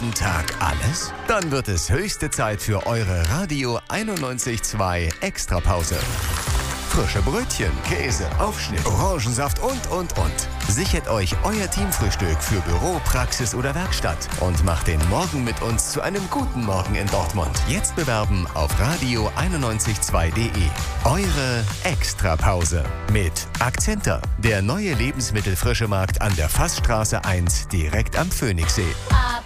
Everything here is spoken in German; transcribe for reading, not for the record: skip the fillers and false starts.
jeden Tag alles? Dann wird es höchste Zeit für eure Radio 91.2 Extrapause. Frische Brötchen, Käse, Aufschnitt, Orangensaft und. Sichert euch euer Teamfrühstück für Büro, Praxis oder Werkstatt und macht den Morgen mit uns zu einem guten Morgen in Dortmund. Jetzt bewerben auf radio992.de. Eure Extrapause mit Akzenter, der neue Lebensmittelfrischemarkt an der Fassstraße 1 direkt am Phoenixsee.